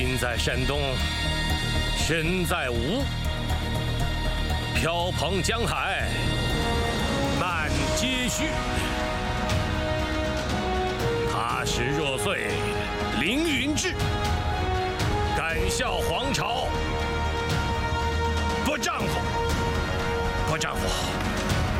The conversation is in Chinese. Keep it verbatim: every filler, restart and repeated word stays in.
心在山东，身在吴，飘蓬江海，漫皆绪。他时若岁，凌云志，敢笑皇朝不丈夫，不丈夫。